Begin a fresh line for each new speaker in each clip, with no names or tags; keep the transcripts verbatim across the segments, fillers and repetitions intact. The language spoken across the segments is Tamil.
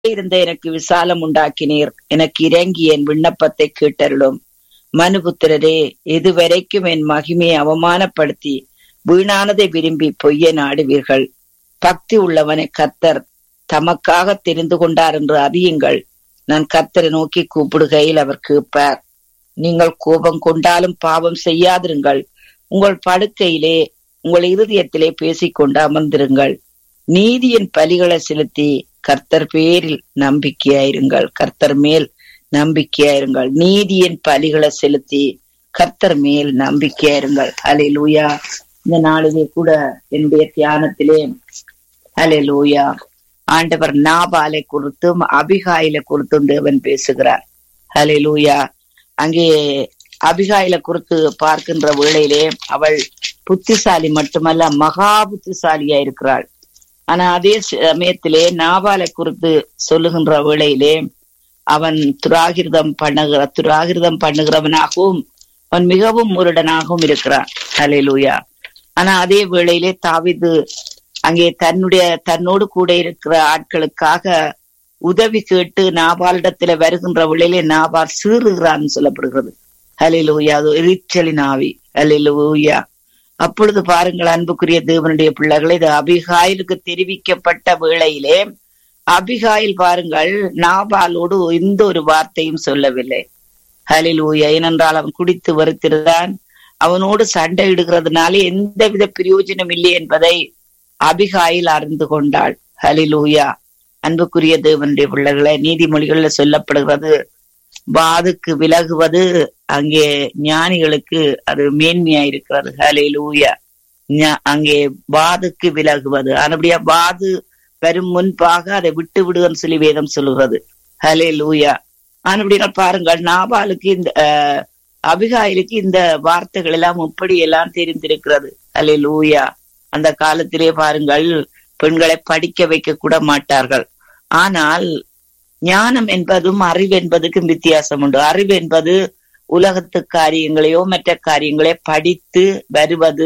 இருந்த எனக்கு விசாலம் உண்டாக்கினீர். எனக்கு இறங்கி என் விண்ணப்பத்தை கேட்டருளும். மனுபுத்திரரே, எதுவரைக்கும் என் மகிமையை அவமானப்படுத்தி வீணானதை விரும்பி பொய்ய நாடுவீர்கள்? பக்தி உள்ளவனை கர்த்தர் தமக்காக தெரிந்து கொண்டார் என்று அறியுங்கள். நான் கர்த்தரை நோக்கி கூப்பிடுகையில் அவர் கேட்பார். நீங்கள் கோபம் கொண்டாலும் பாவம் செய்யாதிருங்கள். உங்கள் படுக்கையிலே உங்கள் இருதயத்திலே பேசிக்கொண்டு அமர்ந்திருங்கள். நீதியின் பலிகளை செலுத்தி கர்த்தர் பேரில் நம்பிக்கையாயிருங்கள். கர்த்தர் மேல் நம்பிக்கையாயிருங்கள். நீதியின் பலிகளை செலுத்தி கர்த்தர் மேல் நம்பிக்கையாயிருங்கள். ஹல்லேலூயா. இந்த நாளிலே கூட என்னுடைய தியானத்திலே ஹல்லேலூயா ஆண்டவர் நாபாலை குறித்தும் அபிகாயிலை குறித்தும் தேவன் பேசுகிறார். ஹல்லேலூயா. அங்கே அபிகாயிலை குறித்து பார்க்கின்ற வேளையிலே அவள் புத்திசாலி மட்டுமல்ல, மகா புத்திசாலியா இருக்கிறாள். ஆனா அதே சமயத்திலே நாபாலை குறித்து சொல்லுகின்ற வேளையிலே அவன் துராகிருதம் பண்ணுகிற துராகிருதம் பண்ணுகிறவனாகவும் அவன் மிகவும் முரடனாகவும் இருக்கிறான். ஹல்லேலூயா. ஆனா அதே வேளையிலே தாவீது அங்கே தன்னுடைய தன்னோடு கூட இருக்கிற ஆட்களுக்காக உதவி கேட்டு நாபாலிடத்துல வருகின்ற வேளையிலே நாபால் சீறுகிறான்னு சொல்லப்படுகிறது. ஹல்லேலூயா. அது எரிச்சலின் ஆவி. ஹல்லேலூயா. அப்பொழுது பாருங்கள் அன்புக்குரிய தேவனுடைய பிள்ளைகளை, இது அபிகாயிலுக்கு தெரிவிக்கப்பட்ட வேளையிலே அபிகாயில் பாருங்கள் நாபாலோடு எந்த ஒரு வார்த்தையும் சொல்லவில்லை. ஹல்லேலூயா. ஏனென்றால் அவன் குடித்து வருத்திருந்தான். அவனோடு சண்டை இடுகிறதுனாலே எந்தவித பிரயோஜனம் இல்லை என்பதை அபிகாயில் அறிந்து கொண்டாள். ஹல்லேலூயா. அன்புக்குரிய தேவனுடைய பிள்ளைகளை, நீதிமொழிகள்ல சொல்லப்படுகிறது, வாதுக்கு விலகுவது அங்கே ஞானிகளுக்கு அது மேன்மையா இருக்கிறது. ஹல்லேலூயா. அங்கே வாதுக்கு விலகுவது, அப்படியா வாது வரும் முன்பாக அதை விட்டு விடுன்னு சொல்லி வேதம் சொல்லுகிறது. ஹல்லேலூயா. அப்படின்னா பாருங்கள், நாபாலுக்கு இந்த அஹ் அபிகாயிலுக்கு இந்த வார்த்தைகள் எல்லாம் எப்படி எல்லாம் தெரிந்திருக்கிறது. ஹல்லேலூயா. அந்த காலத்திலே பாருங்கள், பெண்களை படிக்க வைக்க கூட மாட்டார்கள். ஆனால் ஞானம் என்பதும் அறிவு என்பதுக்கும் வித்தியாசம் உண்டு. அறிவு என்பது உலகத்து காரியங்களையோ மற்ற காரியங்களே படித்து வருவது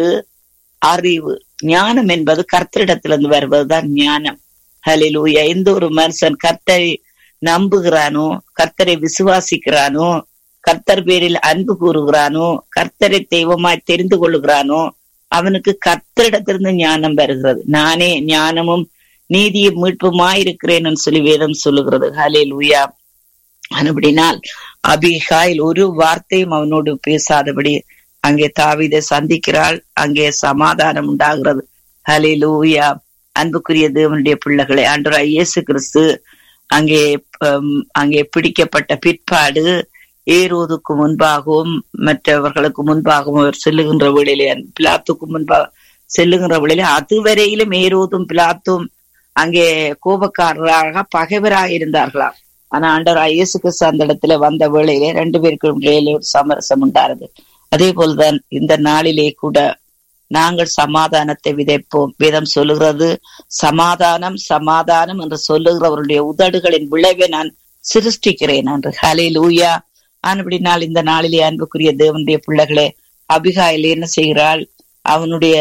அறிவு. ஞானம் என்பது கர்த்தரிடத்திலிருந்து வருவதுதான் ஞானம். ஹல்லேலூயா. எந்த ஒரு மனுஷன் கர்த்தரை நம்புகிறானோ, கர்த்தரை விசுவாசிக்கிறானோ, கர்த்தர் பேரில் அன்பு கூறுகிறானோ, கர்த்தரை தெய்வமாய் தெரிந்து கொள்ளுகிறானோ, அவனுக்கு கர்த்தரிடத்திலிருந்து ஞானம் வருகிறது. நானே ஞானமும் நீதியும் மீட்புமாயிருக்கிறேன் சொல்லி வேதம் சொல்லுகிறது. ஹல்லேலூயா. அப்படினால் அபிகாயில் ஒரு வார்த்தையும் அவனோடு பேசாதபடி அங்கே தாவீதை சந்திக்கிறாள். அங்கே சமாதானம் உண்டாகிறது. ஹல்லேலூயா. அன்புக்குரிய தேவனுடைய பிள்ளைகளை, ஆண்டவராகிய இயேசு கிறிஸ்து அங்கே அங்கே பிடிக்கப்பட்ட பிற்பாடு ஏரோதுக்கு முன்பாகவும் மற்றவர்களுக்கு முன்பாகவும் அவர் செல்லுகின்ற வேளையிலே, பிலாத்துக்கு முன்பாக செல்லுகின்ற வேளையிலே, அதுவரையிலும் ஏரோதும் பிலாத்தும் அங்கே கோபக்காரராக பகைவராக இருந்தார்களாம். ஆனா ஆண்டவராகிய இயேசு கிறிஸ்து அந்த இடத்துல வந்த வேளையிலே ரெண்டு பேருக்கும் இடையிலே ஒரு சமரசம் உண்டானது. அதே போல்தான் இந்த நாளிலே கூட நாங்கள் சமாதானத்தை விதைப்போம். வேதம் சொல்லுகிறது, சமாதானம் சமாதானம் என்று சொல்லுகிறவருடைய உதடுகளின் விளைவை நான் சிருஷ்டிக்கிறேன் என்று. ஹல்லேலூயா. அப்படினால் இந்த நாளிலே அன்புக்குரிய தேவனுடைய பிள்ளைகளே, அபிகாயில் என்ன செய்கிறாள்? அவனுடைய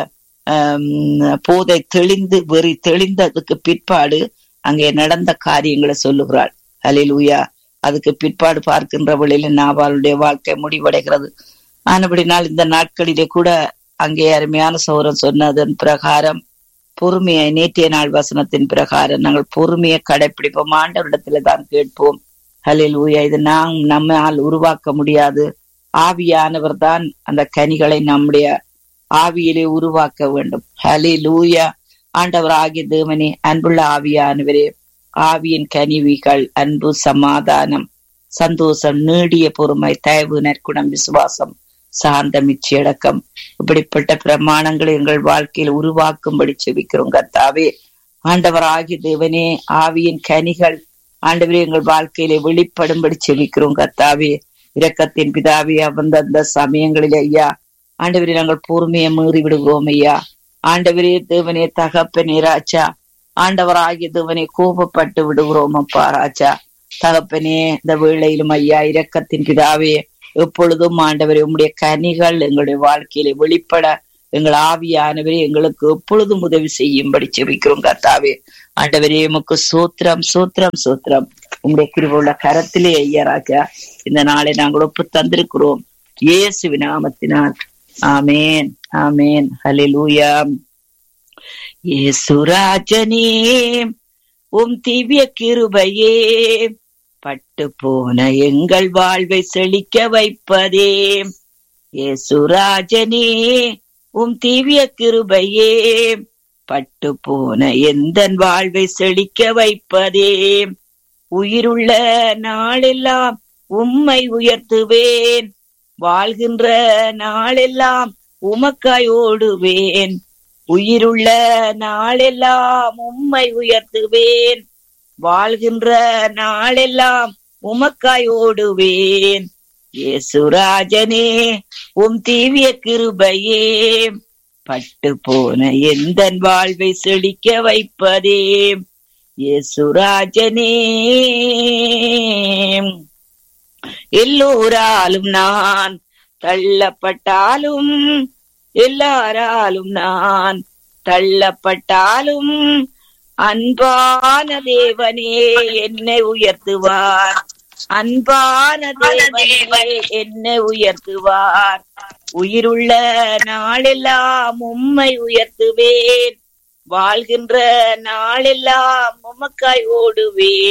ஆஹ் போதை தெளிந்து வெறி தெளிந்ததுக்கு பிற்பாடு அங்கே நடந்த காரியங்களை சொல்லுகிறாள். ஹல்லேலூயா. அதுக்கு பிற்பாடு பார்க்கின்ற வழியில நாபாலுடைய வாழ்க்கை முடிவடைகிறது. ஆனபடினால் இந்த நாட்களிலே கூட அங்கே அருமையான சௌரம் சொன்னதன் பிரகாரம் பொறுமையை, நேற்றைய நாள் வசனத்தின் பிரகாரம் நாங்கள் பொறுமையை கடைபிடிப்போம். ஆண்டவரிடத்துல தான் கேட்போம். ஹல்லேலூயா. இது நாம் நம்மால் உருவாக்க முடியாது. ஆவியானவர் தான் அந்த கனிகளை நம்முடைய ஆவியிலே உருவாக்க வேண்டும். ஹல்லேலூயா. ஆண்டவர் ஆகிய தேவனே, அன்புள்ள ஆவியானவரே, ஆவியின் கனிவிகள் அன்பு, சமாதானம், சந்தோஷம், நீடிய பொறுமை, தயவு, நற்குணம், விசுவாசம், சாந்தம், இச்சையடக்கம், இப்படிப்பட்ட பிரமாணங்களை எங்கள் வாழ்க்கையில் உருவாக்கும்படி செபிக்கிறோம் கர்த்தாவே. ஆண்டவர் ஆகிய தேவனே, ஆவியின் கனிகள் ஆண்டவரே எங்கள் வாழ்க்கையிலே வெளிப்படும்படி செபிக்கிறோம் கர்த்தாவே. இரக்கத்தின் பிதாவே, அந்தந்த சமயங்களில் ஐயா ஆண்டவரே நாங்கள் பொறுமையை மீறி விடுவோம் ஐயா. ஆண்டவரே தேவனே, தகப்பனே ராஜா, ஆண்டவர் ஆகிய தேவனே கோபப்பட்டு விடுகிறோம் அப்பா ராஜா. தகப்பனே, இந்த வேளையிலும் ஐயா இரக்கத்தின் பிதாவே, எப்பொழுதும் ஆண்டவரே உம்முடைய கனிகள் எங்களுடைய வாழ்க்கையில வெளிப்பட எங்கள் ஆவியானவரே எங்களுக்கு எப்பொழுதும் உதவி செய்யும்படி செபிக்கிறோம் கர்த்தாவே. ஆண்டவரே உமக்கு சோத்திரம் சோத்திரம் சோத்திரம். உங்களுடைய கிருபையுள்ள கரத்திலே ஐயா ராஜா இந்த நாளை நாங்கள் ஒப்பு தந்திருக்கிறோம் இயேசுவின் நாமத்தினால். ஆமேன் ஆமேன். ஹல்லேலூயா. இயேசுராஜனே உம் திவ்ய கிருபையே பட்டு போன எங்கள் வாழ்வை செழிக்க வைப்பதே. இயேசுராஜனே உம் திவ்ய கிருபையே பட்டு போன எந்தன் வாழ்வை செழிக்க வைப்பதே. உயிருள்ள நாளெல்லாம் உம்மை உயர்த்துவேன், வாழ்கின்ற நாளெல்லாம் உமக்காய் ஓடுவேன். உயிருள்ள நாளெல்லாம் உம்மை உயர்த்துவேன், வாழ்கின்ற நாளெல்லாம் உமக்காய் ஓடுவேன். இயேசுராஜனே உம் திவ்ய கிருபையே பட்டு போன எந்தன் வாழ்வை செழிக்க வைப்பதே. இயேசுராஜனே எல்லோராலும் நான் தள்ளப்பட்டாலும், எல்லாராலும் நான் தள்ளப்பட்டாலும் அன்பான தேவனே என்னை உயர்த்துவார். அன்பான தேவனே என்னை உயர்த்துவார். உயிருள்ள நாளெல்லாம் உம்மை உயர்த்துவேன், வாழ்கின்ற நாளெல்லாம் உமக்காய் ஓடுவேன்.